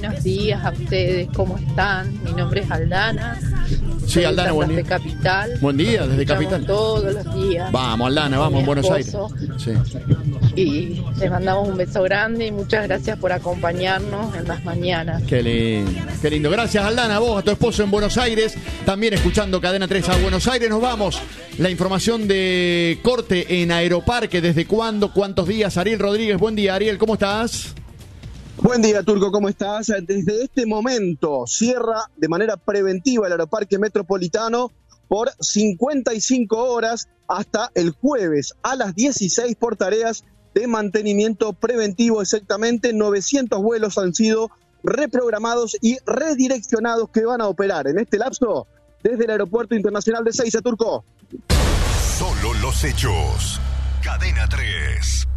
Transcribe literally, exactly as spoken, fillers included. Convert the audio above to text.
buenos días a ustedes, ¿cómo están? Mi nombre es Aldana. Sí, Aldana, buen día. Desde Capital. Buen día, desde Capital. Todos los días. Vamos, Aldana, vamos, en Buenos Aires. Sí. Y les mandamos un beso grande y muchas gracias por acompañarnos en las mañanas. Qué lindo, qué lindo. Gracias, Aldana, a vos, a tu esposo en Buenos Aires, también escuchando Cadena tres a Buenos Aires. Nos vamos. La información de corte en Aeroparque, ¿desde cuándo? ¿Cuántos días? Ariel Rodríguez, buen día, Ariel, ¿cómo estás? Buen día, Turco, ¿cómo estás? Desde este momento cierra de manera preventiva el Aeroparque Metropolitano por cincuenta y cinco horas hasta el jueves a las dieciséis por tareas de mantenimiento preventivo. Exactamente novecientos vuelos han sido reprogramados y redireccionados que van a operar en este lapso desde el Aeropuerto Internacional de Ezeiza, Turco. Solo los hechos. Cadena tres.